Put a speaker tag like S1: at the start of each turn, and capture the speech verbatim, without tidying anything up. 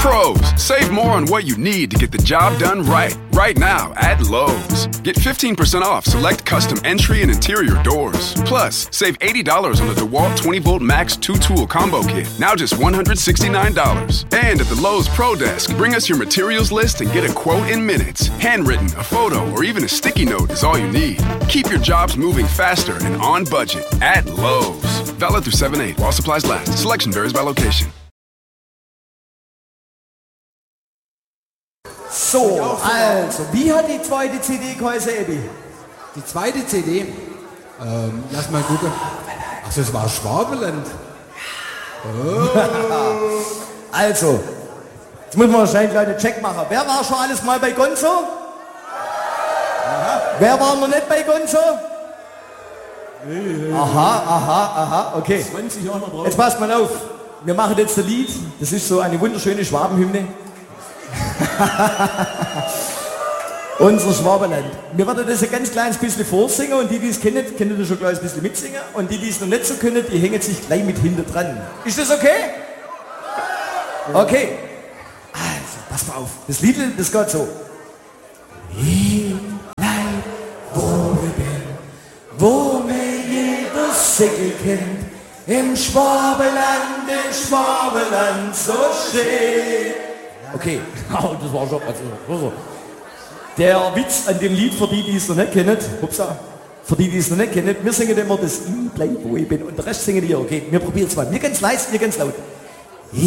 S1: Pros, save more on what you need to get the job done right. Right now at Lowe's. Get fifteen percent off select custom entry and interior doors. Plus, save eighty dollars on the DeWalt twenty volt Max two tool combo kit. Now just one hundred sixty-nine dollars. And at the Lowe's Pro Desk, bring us your materials list and get a quote in minutes. Handwritten, a photo, or even a sticky note is all you need. Keep your jobs moving faster and on budget at Lowe's. Valid through seven eight while supplies last. Selection varies by location.
S2: So, also, wie hat die zweite C D geheißen, Ebi?
S3: Die zweite C D? Ähm, lass mal gucken. Ach, das war Schwabeland. Oh.
S2: Also, jetzt müssen wir wahrscheinlich einen Check machen. Wer war schon alles mal bei Gonzo? Aha. Wer war noch nicht bei Gonzo? Aha, aha, aha, okay.
S3: zwanzig Jahre drauf.
S2: Jetzt passt mal auf. Wir machen jetzt ein Lied. Das ist so eine wunderschöne Schwabenhymne. Unser Schwabenland. Wir werden das ein ganz kleines bisschen vorsingen und die, die es kennen, können das schon gleich ein bisschen mitsingen. Und die, die es noch nicht so können, die hängen sich gleich mit hinten dran. Ist das okay? Okay. Also, pass mal auf. Das Lied, das geht so. Ich bleib, wo ich bin, wo mir jeder Segel kennt, im Schwabenland, im Schwabenland so schön. Okay, oh, das war schon, also, der Witz an dem Lied, für die, die es noch nicht kennen, upsa, für die, die es noch nicht kennen, wir singen immer das Ich bleib, wo ich bin und der Rest singen die, okay, wir probieren es mal. Wir ganz leise, wir ganz laut.